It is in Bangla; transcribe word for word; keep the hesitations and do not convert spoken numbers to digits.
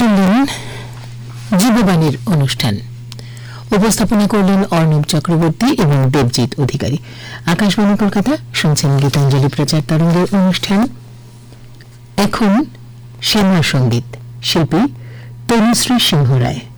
শুনলেন জীববাণীর অনুষ্ঠান। উপস্থাপনা করলেন অর্ণব চক্রবর্তী এবং দেবজিৎ অধিকারী। আকাশবাণী কলকাতা, শুনছেন গীতাঞ্জলি প্রচার তরঙ্গের অনুষ্ঠান। এখন শ্যামা সঙ্গীত, শিল্পী তনুশ্রী সিংহ রায়।